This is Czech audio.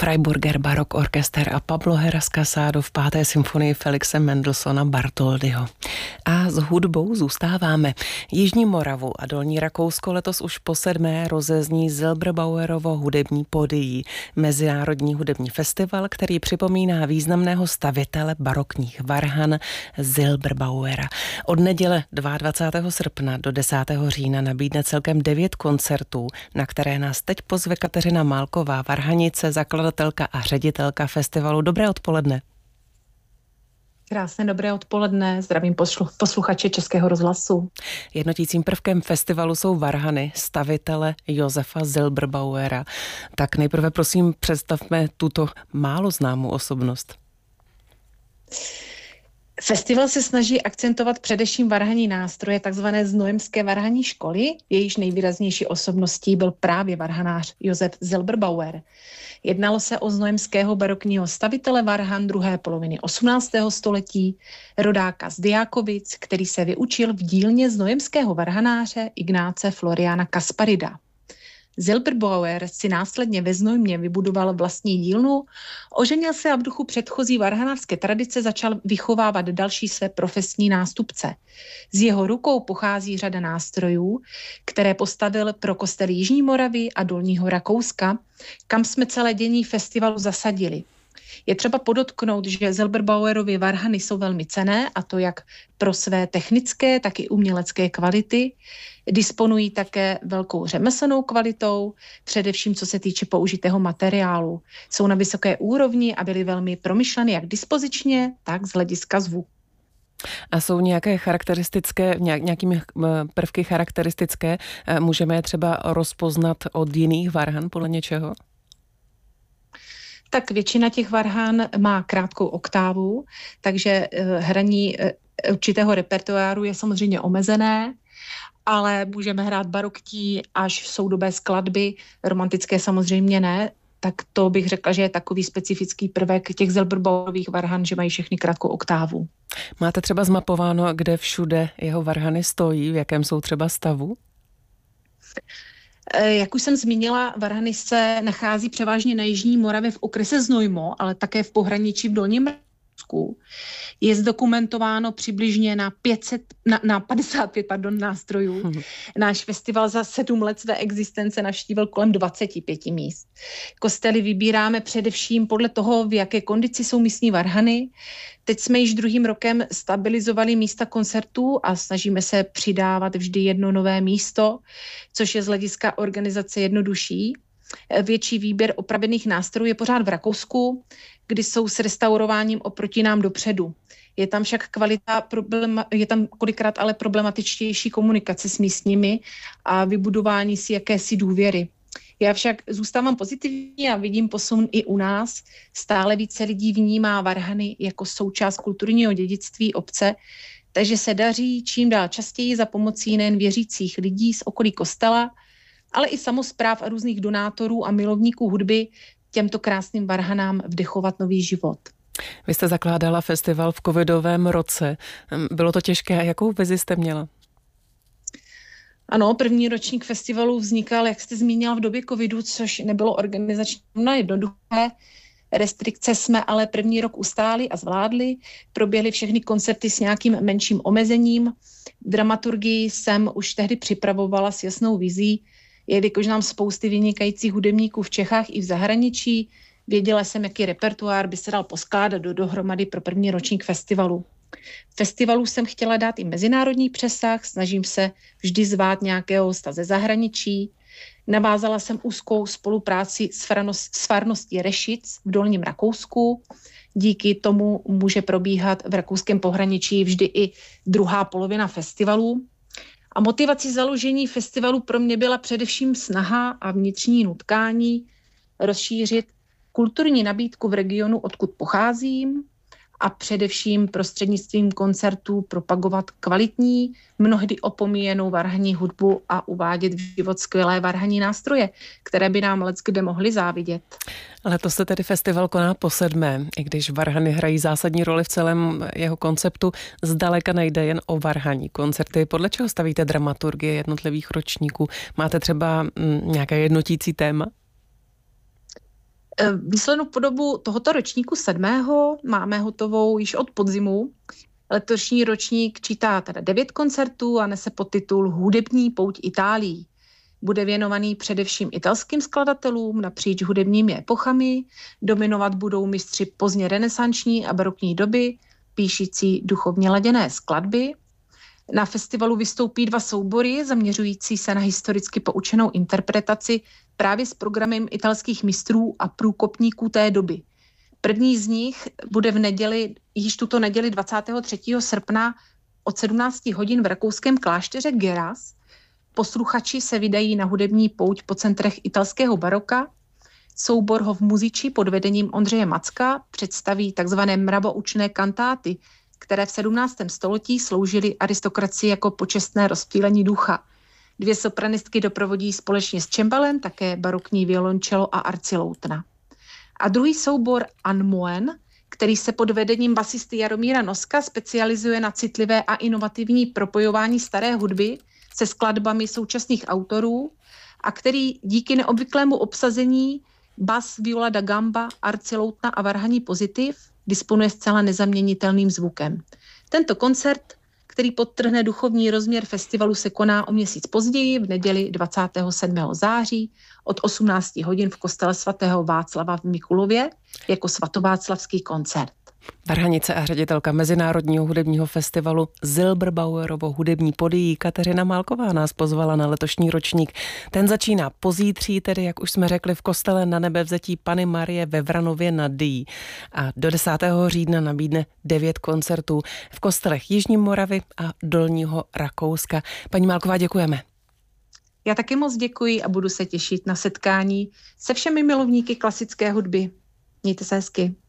Freiburger Barock Orchester a Pablo Heras Casado v 5. symfonii Felixe Mendelssohna Bartholdyho. A s hudbou zůstáváme. Jižní Moravu a Dolní Rakousko letos už po 7. rozezní Zilberbauerovo hudební pódií, mezinárodní hudební festival, který připomíná významného stavitele barokních varhan Zilberbauera. Od neděle 22. srpna do 10. října nabídne celkem 9 koncertů, na které nás teď pozve Kateřina Málková, varhanice, zakladatelka a ředitelka festivalu. Dobré odpoledne. Krásné dobré odpoledne, zdravím posluchače Českého rozhlasu. Jednotícím prvkem festivalu jsou varhany stavitele Josefa Zilberbauera. Tak nejprve prosím představme tuto málo známou osobnost. Festival se snaží akcentovat především varhanní nástroje, takzvané znojemské varhanní školy. Jejíž nejvýraznější osobností byl právě varhanář Josef Zilberbauer. Jednalo se o znojemského barokního stavitele varhan druhé poloviny 18. století, rodáka z Diákovic, který se vyučil v dílně znojemského varhanáře Ignáce Floriana Kasparida. Zilberbauer si následně ve Znojmě vybudoval vlastní dílnu, oženil se a v duchu předchozí varhanářské tradice začal vychovávat další své profesní nástupce. Z jeho rukou pochází řada nástrojů, které postavil pro kostely Jižní Moravy a Dolního Rakouska, kam jsme celé dění festivalu zasadili. Je třeba podotknout, že Zilberbauerovy varhany jsou velmi cenné, a to jak pro své technické, tak i umělecké kvality. Disponují také velkou řemeslnou kvalitou, především co se týče použitého materiálu. Jsou na vysoké úrovni a byly velmi promyšleny jak dispozičně, tak z hlediska zvuku. A jsou nějaké charakteristické, nějakými prvky charakteristické? Můžeme je třeba rozpoznat od jiných varhan podle něčeho? Tak většina těch varhan má krátkou oktávu, takže hraní určitého repertoáru je samozřejmě omezené, ale můžeme hrát barokní až soudobé skladby, romantické samozřejmě ne, tak to bych řekla, že je takový specifický prvek těch Zilberbauerových varhan, že mají všechny krátkou oktávu. Máte třeba zmapováno, kde všude jeho varhany stojí, v jakém jsou třeba stavu? Jak už jsem zmínila, varhany se nachází převážně na Jižní Moravě v okrese Znojmo, ale také v pohraničí v Dolním Rakousku. Je zdokumentováno přibližně na 55 nástrojů. Náš festival za 7 let své existence navštívil kolem 25 míst. Kostely vybíráme především podle toho, v jaké kondici jsou místní varhany. Teď jsme již druhým rokem stabilizovali místa koncertů a snažíme se přidávat vždy jedno nové místo, což je z hlediska organizace jednodušší. Větší výběr opravených nástrojů je pořád v Rakousku, kdy jsou s restaurováním oproti nám dopředu. Je tam však je tam kolikrát ale problematičtější komunikace s místními a vybudování si jakési důvěry. Já však zůstávám pozitivní a vidím posun i u nás. Stále více lidí vnímá varhany jako součást kulturního dědictví obce, takže se daří čím dál častěji za pomocí nejen věřících lidí z okolí kostela, ale i samospráv a různých donátorů a milovníků hudby těmto krásným varhanám vdechovat nový život. Vy jste zakládala festival v covidovém roce. Bylo to těžké a jakou vizi jste měla? Ano, první ročník festivalu vznikal, jak jste zmínila, v době covidu, což nebylo organizačně jednoduché. Restrikce jsme ale první rok ustáli a zvládli. Proběhly všechny koncerty s nějakým menším omezením. Dramaturgii jsem už tehdy připravovala s jasnou vizí, jelikož nám spousty vynikajících hudebníků v Čechách i v zahraničí. Věděla jsem, jaký repertoár by se dal poskládat dohromady pro první ročník festivalu. Festivalu jsem chtěla dát i mezinárodní přesah, snažím se vždy zvát nějakého hosta ze zahraničí. Navázala jsem úzkou spolupráci s farností Rešic v Dolním Rakousku. Díky tomu může probíhat v rakouském pohraničí vždy i druhá polovina festivalu. A motivací založení festivalu pro mě byla především snaha a vnitřní nutkání rozšířit kulturní nabídku v regionu, odkud pocházím, a především prostřednictvím koncertů propagovat kvalitní, mnohdy opomíjenou varhanní hudbu a uvádět v život skvělé varhanní nástroje, které by nám leckde mohly závidět. Letos se tedy festival koná po 7. I když varhany hrají zásadní roli v celém jeho konceptu, zdaleka nejde jen o varhanní koncerty. Podle čeho stavíte dramaturgie jednotlivých ročníků? Máte třeba nějaké jednotící téma? Výslednou podobu tohoto ročníku 7. máme hotovou již od podzimu. Letošní ročník čítá teda 9 koncertů a nese podtitul Hudební pouť Itálií. Bude věnovaný především italským skladatelům napříč hudebními epochami. Dominovat budou mistři pozdně renesanční a barokní doby, píšící duchovně laděné skladby. Na festivalu vystoupí 2 soubory zaměřující se na historicky poučenou interpretaci právě s programem italských mistrů a průkopníků té doby. První z nich bude již tuto neděli 23. srpna od 17 hodin v rakouském klášteře Geras. Posluchači se vydají na hudební pouť po centrech italského baroka. Soubor Hov Muzici pod vedením Ondřeje Macka představí takzvané mravoučné kantáty, které v 17. století sloužily aristokracii jako počestné rozptýlení ducha. 2 sopranistky doprovodí společně s cembalem také barokní violoncello a arciloutna. A druhý soubor Anmoen, který se pod vedením basisty Jaromíra Noska specializuje na citlivé a inovativní propojování staré hudby se skladbami současných autorů a který díky neobvyklému obsazení bas, viola da gamba, arciloutna a varhaní pozitiv disponuje zcela nezaměnitelným zvukem. Tento koncert, který podtrhne duchovní rozměr festivalu, se koná o měsíc později v neděli 27. září od 18 hodin v kostele svatého Václava v Mikulově jako svatováclavský koncert. Varhanice a ředitelka Mezinárodního hudebního festivalu Zilberbauerovo hudební podií Kateřina Málková nás pozvala na letošní ročník. Ten začíná pozítří, tedy jak už jsme řekli, v kostele Na Nebevzetí Panny Marie ve Vranově nad Dyjí. A do 10. října nabídne 9 koncertů v kostelech Jižní Moravy a Dolního Rakouska. Paní Málková, děkujeme. Já taky moc děkuji a budu se těšit na setkání se všemi milovníky klasické hudby. Mějte se hezky.